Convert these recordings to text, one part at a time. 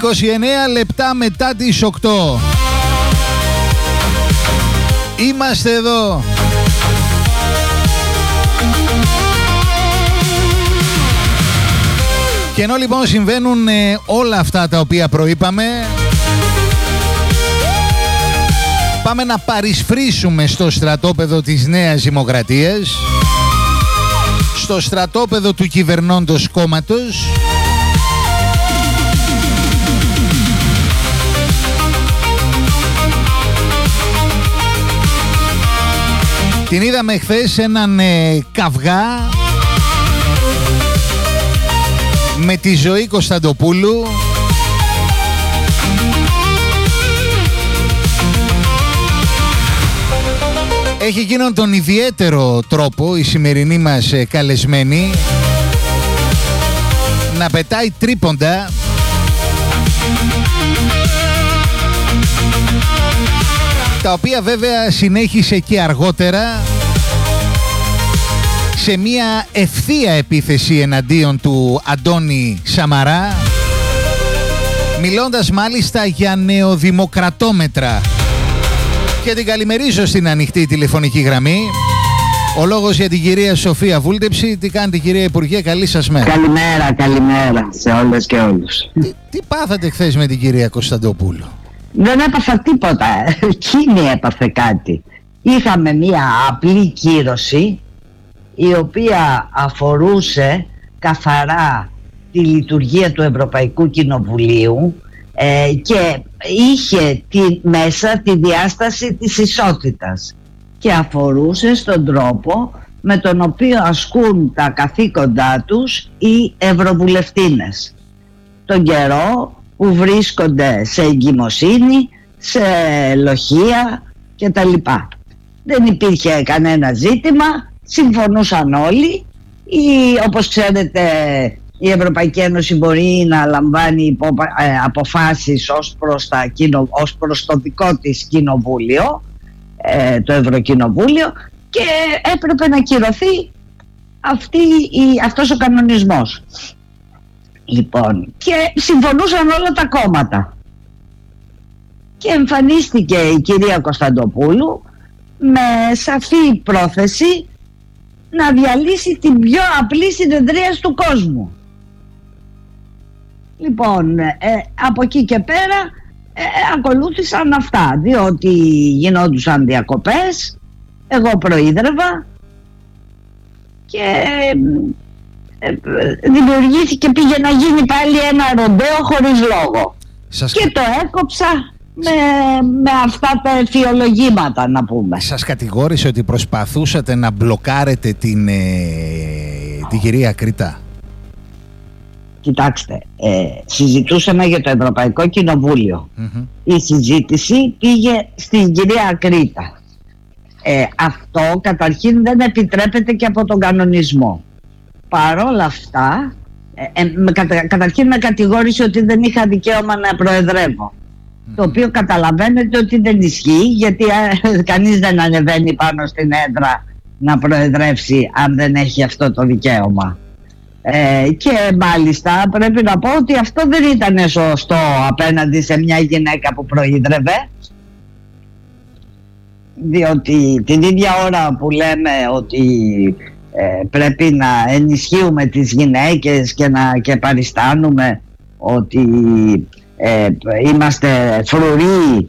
29 λεπτά μετά τις 8. Είμαστε εδώ. Και ενώ λοιπόν συμβαίνουν όλα αυτά τα οποία προείπαμε, πάμε να παρισφρήσουμε στο στρατόπεδο της Νέας Δημοκρατίας, στο στρατόπεδο του κυβερνώντος κόμματος, την είδαμε χθες έναν καυγά με τη Ζωή Κωνσταντοπούλου, έχει εκείνον τον ιδιαίτερο τρόπο η σημερινή μας καλεσμένη να πετάει τρίποντα τα οποία βέβαια συνέχισε και αργότερα σε μια ευθεία επίθεση εναντίον του Αντώνη Σαμαρά, μιλώντας μάλιστα για νεοδημοκρατόμετρα. Και την καλημερίζω στην ανοιχτή τηλεφωνική γραμμή. Ο λόγος για την κυρία Σοφία Βούλτεψη. Τι κάνετε κυρία Υπουργέ, καλή σας μέρα. Καλημέρα σε όλες και όλους. Τι πάθατε χθες με την κυρία Κωνσταντοπούλου? Δεν έπαθα τίποτα, εκείνη έπαθε κάτι. Είχαμε μία απλή κύρωση η οποία αφορούσε καθαρά τη λειτουργία του Ευρωπαϊκού Κοινοβουλίου και είχε μέσα τη διάσταση της ισότητας και αφορούσε στον τρόπο με τον οποίο ασκούν τα καθήκοντά τους οι ευρωβουλευτίνες τον καιρό που βρίσκονται σε εγκυμοσύνη, σε λοχεία κτλ. Δεν υπήρχε κανένα ζήτημα, συμφωνούσαν όλοι. Όπως ξέρετε, η Ευρωπαϊκή Ένωση μπορεί να λαμβάνει αποφάσεις ως προς το δικό της κοινοβούλιο, το Ευρωκοινοβούλιο, και έπρεπε να κυρωθεί αυτός ο κανονισμός. Λοιπόν, και συμφωνούσαν όλα τα κόμματα. Και εμφανίστηκε η κυρία Κωνσταντοπούλου με σαφή πρόθεση να διαλύσει την πιο απλή συνεδρίαση του κόσμου. Λοιπόν, από εκεί και πέρα ακολούθησαν αυτά, διότι γινόντουσαν διακοπές, εγώ προείδρευα και δημιουργήθηκε, πήγε να γίνει πάλι ένα ροντέο χωρίς λόγο. Και το έκοψα με αυτά τα εφιολογήματα, να πούμε. Σας κατηγόρησε ότι προσπαθούσατε να μπλοκάρετε την κυρία Κρήτα? Κοιτάξτε, συζητούσαμε για το Ευρωπαϊκό Κοινοβούλιο. Η συζήτηση πήγε στην κυρία Κρήτα. Αυτό καταρχήν δεν επιτρέπεται και από τον κανονισμό. Παρόλα αυτά, καταρχήν με κατηγόρησε ότι δεν είχα δικαίωμα να προεδρεύω. Το οποίο καταλαβαίνετε ότι δεν ισχύει, γιατί κανείς δεν ανεβαίνει πάνω στην έδρα να προεδρεύσει αν δεν έχει αυτό το δικαίωμα. Και μάλιστα πρέπει να πω ότι αυτό δεν ήταν σωστό απέναντι σε μια γυναίκα που προείδρευε, διότι την ίδια ώρα που λέμε ότι πρέπει να ενισχύουμε τις γυναίκες και παριστάνουμε ότι είμαστε φρουροί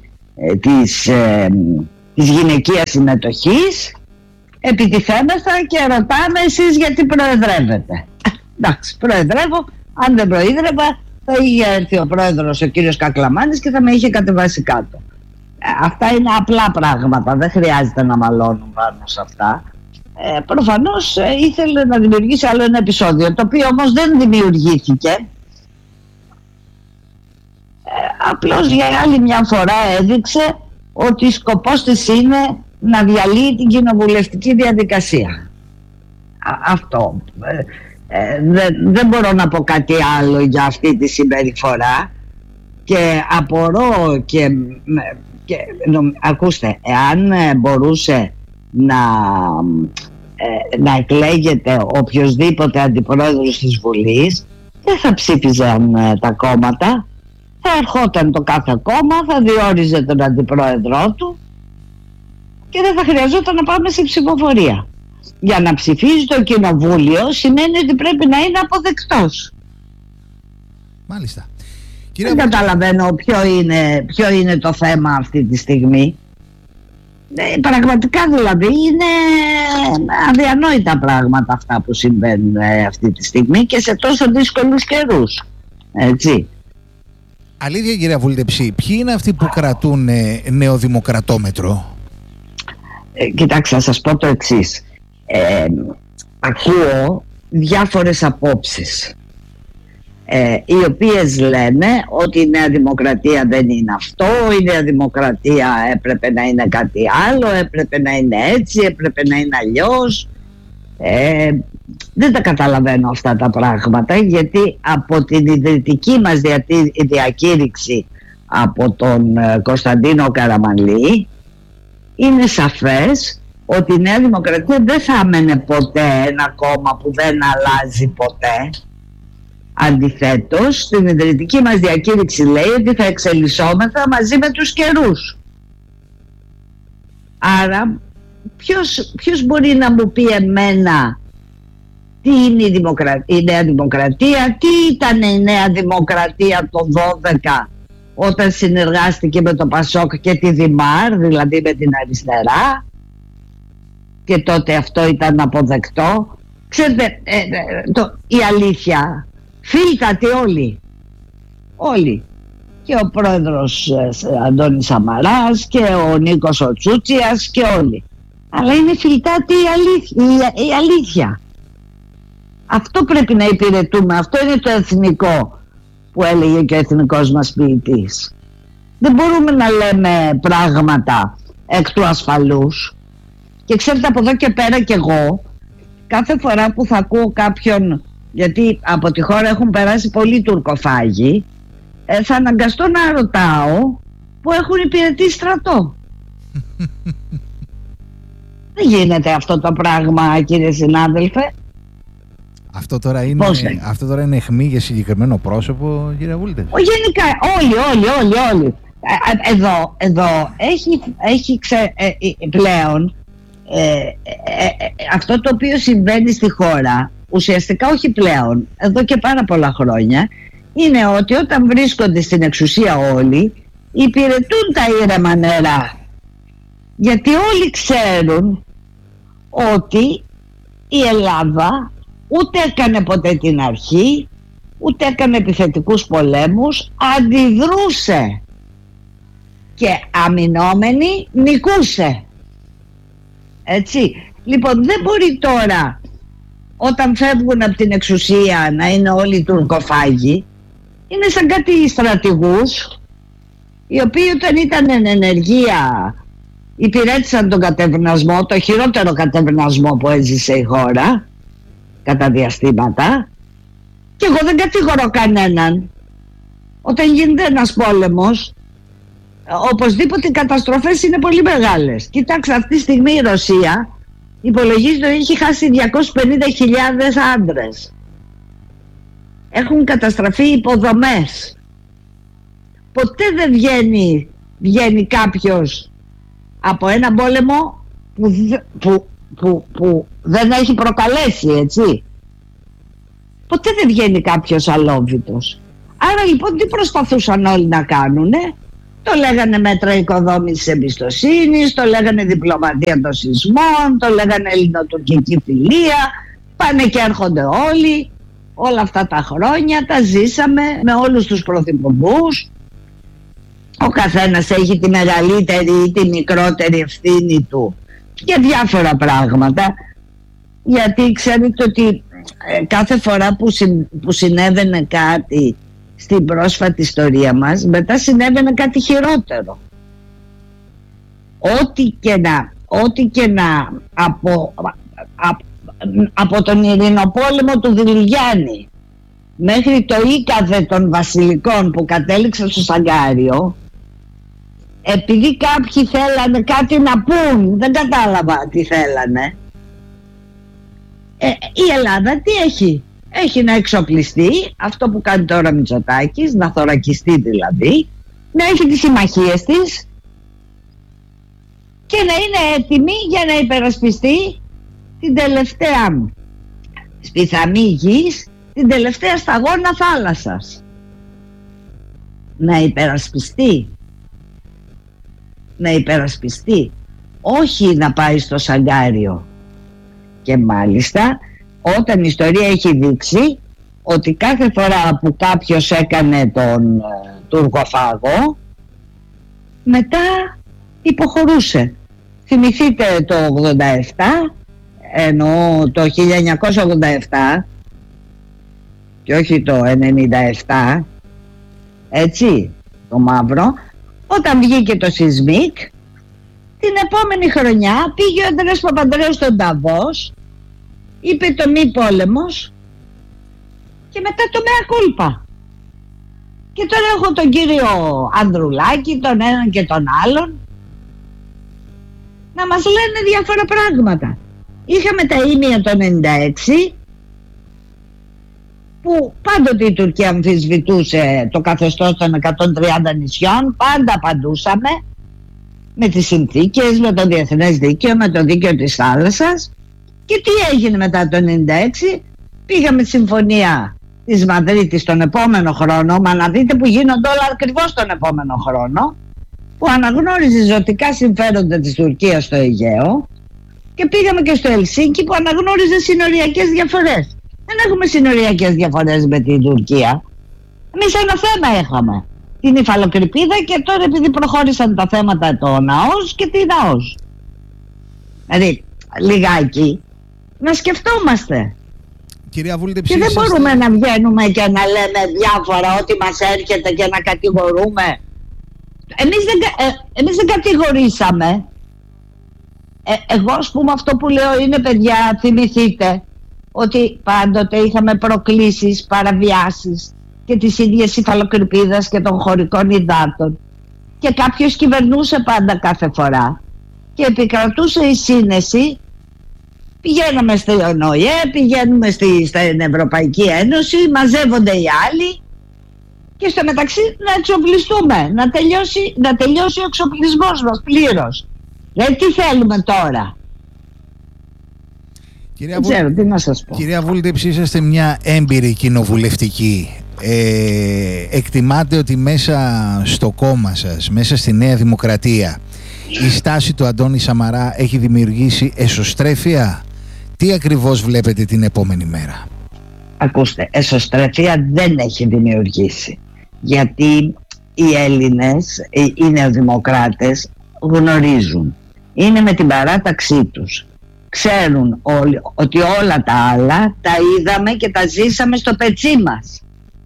της γυναικείας συμμετοχής, επιτιθέμεθα και ρωτάμε εσείς γιατί προεδρεύετε. Εντάξει, προεδρεύω. Αν δεν προείδρευα θα είχε έρθει ο πρόεδρος, ο κύριος Κακλαμάνης, και θα με είχε κατεβάσει κάτω. Αυτά είναι απλά πράγματα, δεν χρειάζεται να μαλώνουν πάνω σε αυτά. Προφανώς ήθελε να δημιουργήσει άλλο ένα επεισόδιο, το οποίο όμως δεν δημιουργήθηκε. Απλώς για άλλη μια φορά έδειξε ότι σκοπός της είναι να διαλύει την κοινοβουλευτική διαδικασία. Αυτό. Δεν μπορώ να πω κάτι άλλο για αυτή τη συμπεριφορά και απορώ και ακούστε, εάν μπορούσε να εκλέγεται οποιοσδήποτε αντιπρόεδρος της Βουλής, δεν θα ψήφιζαν τα κόμματα, θα ερχόταν το κάθε κόμμα, θα διόριζε τον αντιπρόεδρό του και δεν θα χρειαζόταν να πάμε σε ψηφοφορία. Για να ψηφίζει το κοινοβούλιο σημαίνει ότι πρέπει να είναι αποδεκτός. Μάλιστα. Δεν καταλαβαίνω ποιο είναι το θέμα αυτή τη στιγμή. Πραγματικά δηλαδή είναι αδιανόητα πράγματα αυτά που συμβαίνουν αυτή τη στιγμή και σε τόσο δύσκολους καιρούς. Έτσι. Αλήθεια, κυρία Βούλτεψη, ποιοι είναι αυτοί που κρατούν νεοδημοκρατόμετρο? Κοιτάξτε, θα σας πω το εξής. Ακούω διάφορες απόψεις, οι οποίες λένε ότι η Νέα Δημοκρατία δεν είναι αυτό, η Νέα Δημοκρατία έπρεπε να είναι κάτι άλλο, έπρεπε να είναι έτσι, έπρεπε να είναι αλλιώς. Δεν τα καταλαβαίνω αυτά τα πράγματα, γιατί από την ιδρυτική μας διακήρυξη από τον Κωνσταντίνο Καραμανλή είναι σαφές ότι η Νέα Δημοκρατία δεν θα έμενε ποτέ ένα κόμμα που δεν αλλάζει ποτέ. Αντιθέτως, στην ιδρυτική μας διακήρυξη λέει ότι θα εξελισσόμεθα μαζί με τους καιρούς. Άρα ποιος μπορεί να μου πει εμένα τι είναι η Νέα Δημοκρατία, τι ήταν η Νέα Δημοκρατία το 12 όταν συνεργάστηκε με το Πασόκ και τη Δημάρ, δηλαδή με την αριστερά, και τότε αυτό ήταν αποδεκτό? Ξέρετε, η αλήθεια, φίλτατοι όλοι, και ο πρόεδρος Αντώνης Σαμαράς και ο Νίκος ο Τσούτσιας και όλοι, αλλά είναι φιλτάτη η αλήθεια. Αυτό πρέπει να υπηρετούμε, αυτό είναι το εθνικό που έλεγε και ο εθνικός μας ποιητής. Δεν μπορούμε να λέμε πράγματα εκ του ασφαλούς. Και ξέρετε, από εδώ και πέρα κι εγώ, κάθε φορά που θα ακούω κάποιον, γιατί από τη χώρα έχουν περάσει πολλοί τουρκοφάγοι, θα αναγκαστώ να ρωτάω που έχουν υπηρετήσει στρατό. Δεν γίνεται αυτό το πράγμα, κύριε συνάδελφε. Αυτό τώρα είναι αιχμή για συγκεκριμένο πρόσωπο, κύριε Βούλτεψη? Γενικά όλοι. Εδώ έχει πλέον αυτό το οποίο συμβαίνει στη χώρα, ουσιαστικά όχι πλέον, εδώ και πάρα πολλά χρόνια, είναι ότι όταν βρίσκονται στην εξουσία όλοι, υπηρετούν τα ήρεμα νερά. Γιατί όλοι ξέρουν ότι η Ελλάδα ούτε έκανε ποτέ την αρχή, ούτε έκανε επιθετικούς πολέμους, αντιδρούσε και αμυνόμενη νικούσε. Έτσι. Λοιπόν, δεν μπορεί τώρα όταν φεύγουν από την εξουσία να είναι όλοι τουρκοφάγοι. Είναι σαν κάτι στρατηγούς οι οποίοι όταν ήταν εν ενεργεία υπηρέτησαν τον κατευνασμό, το χειρότερο κατευνασμό που έζησε η χώρα κατά διαστήματα, και εγώ δεν κατηγορώ κανέναν. Όταν γίνεται ένας πόλεμος, οπωσδήποτε οι καταστροφές είναι πολύ μεγάλες. Κοιτάξτε, αυτή τη στιγμή η Ρωσία υπολογίζει ότι έχει χάσει 250.000 άντρες. Έχουν καταστραφεί υποδομές. Ποτέ δεν βγαίνει κάποιος από ένα πόλεμο που δεν έχει προκαλέσει, έτσι. Ποτέ δεν βγαίνει κάποιος αλόβητος. Άρα λοιπόν τι προσπαθούσαν όλοι να κάνουνε? Το λέγανε μέτρα οικοδόμησης εμπιστοσύνης, το λέγανε διπλωματία των σεισμών, το λέγανε ελληνοτουρκική φιλία. Πάνε και έρχονται όλοι. Όλα αυτά τα χρόνια τα ζήσαμε με όλους τους πρωθυπουργούς. Ο καθένας έχει τη μεγαλύτερη ή τη μικρότερη ευθύνη του για διάφορα πράγματα. Γιατί ξέρετε ότι κάθε φορά που συνέβαινε κάτι στην πρόσφατη ιστορία μας, μετά συνέβαινε κάτι χειρότερο. Ό,τι και να από τον ειρηνοπόλεμο του Δηλιγιάννη μέχρι το ίκαδε των βασιλικών που κατέληξαν στο Σαγκάριο, επειδή κάποιοι θέλανε κάτι να πούν, δεν κατάλαβα τι θέλανε, η Ελλάδα τι έχει? έχει να εξοπλιστεί, αυτό που κάνει τώρα ο Μητσοτάκης, να θωρακιστεί δηλαδή, να έχει τις συμμαχίες της και να είναι έτοιμη για να υπερασπιστεί την τελευταία σπιθαμή γης, την τελευταία σταγόνα θάλασσας. Να υπερασπιστεί, όχι να πάει στο σαγκάριο. Και μάλιστα όταν η ιστορία έχει δείξει ότι κάθε φορά που κάποιος έκανε τον τουρκοφάγο, μετά υποχωρούσε. Θυμηθείτε το 87, εννοώ το 1987 και όχι το 97, έτσι, το μαύρο, όταν βγήκε το Σισμίκ, την επόμενη χρονιά πήγε ο Ανδρέας Παπανδρέου στον Νταβός, είπε το μη πόλεμος και μετά το μέα κούλπα. Και τώρα έχω τον κύριο Ανδρουλάκη, τον έναν και τον άλλον, να μας λένε διάφορα πράγματα. Είχαμε τα ήμια το 96, που πάντοτε η Τουρκία αμφισβητούσε το καθεστώς των 130 νησιών, πάντα απαντούσαμε με τις συνθήκες, με το διεθνές δίκαιο, με το δίκαιο της θάλασσας. Και τι έγινε μετά το 96? Πήγαμε τη συμφωνία της Μαδρίτης τον επόμενο χρόνο, μα να δείτε που γίνονται όλα ακριβώς τον επόμενο χρόνο, που αναγνώριζε ζωτικά συμφέροντα της Τουρκίας στο Αιγαίο, και πήγαμε και στο Ελσίνκι που αναγνώριζε συνοριακές διαφορές. Δεν έχουμε συνοριακές διαφορές με την Τουρκία. Εμείς ένα θέμα είχαμε, την υφαλοκρηπίδα, και τώρα επειδή προχώρησαν τα θέματα το ναός και τι ναός. Δηλαδή λιγάκι να σκεφτόμαστε. Κυρία Βούλτεψη, και δεν μπορούμε να βγαίνουμε και να λέμε διάφορα, ότι μας έρχεται και να κατηγορούμε. Εμείς δεν κατηγορήσαμε. Εγώ ας πούμε αυτό που λέω είναι, παιδιά, θυμηθείτε ότι πάντοτε είχαμε προκλήσεις, παραβιάσεις και τις ίδιες υφαλοκρηπίδας και των χωρικών υδάτων, και κάποιος κυβερνούσε πάντα κάθε φορά και επικρατούσε η σύνεση. Πηγαίναμε στον ΟΗΕ, πηγαίνουμε στην Ευρωπαϊκή Ένωση, μαζεύονται οι άλλοι και στο μεταξύ να εξοπλιστούμε, να τελειώσει ο εξοπλισμός μας πλήρως. Δηλαδή τι θέλουμε τώρα? Δεν ξέρω τι να σας πω. Κυρία Βούλτεψη, είσαστε μια έμπειρη κοινοβουλευτική. Εκτιμάτε ότι μέσα στο κόμμα σας, μέσα στη Νέα Δημοκρατία, η στάση του Αντώνη Σαμαρά έχει δημιουργήσει εσωστρέφεια? Τι ακριβώς βλέπετε την επόμενη μέρα? Ακούστε, εσωστρέφεια δεν έχει δημιουργήσει, γιατί οι Έλληνες, οι νεοδημοκράτες γνωρίζουν, είναι με την παράταξή τους, ξέρουν όλοι ότι όλα τα άλλα τα είδαμε και τα ζήσαμε στο πετσί μας.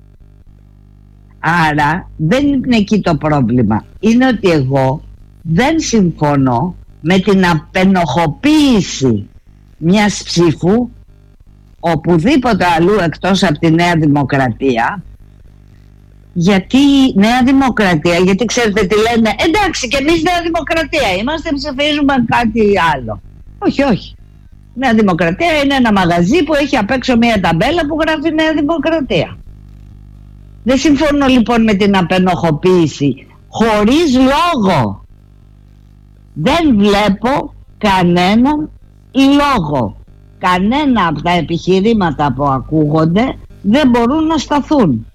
Άρα δεν είναι εκεί το πρόβλημα. Είναι ότι εγώ δεν συμφωνώ με την απενοχοποίηση μιας ψήφου οπουδήποτε αλλού εκτός από τη Νέα Δημοκρατία. Γιατί Νέα Δημοκρατία, γιατί ξέρετε τι λένε, εντάξει και εμείς Νέα Δημοκρατία είμαστε, ψηφίζουμε κάτι άλλο. Όχι, όχι. Νέα Δημοκρατία είναι ένα μαγαζί που έχει απ' έξω μια ταμπέλα που γράφει Νέα Δημοκρατία. Δεν συμφωνώ λοιπόν με την απενοχοποίηση χωρίς λόγο. Δεν βλέπω κανέναν λόγο. Κανένα από τα επιχειρήματα που ακούγονται δεν μπορούν να σταθούν.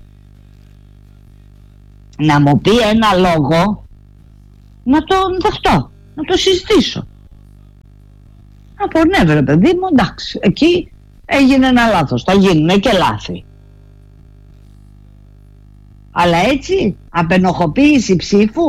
Να μου πει ένα λόγο, να το δεχτώ, να το συζητήσω. Να πω ναι βρε παιδί μου, εντάξει, εκεί έγινε ένα λάθος, θα γίνουν και λάθη. Αλλά έτσι, απενοχοποίηση ψήφου,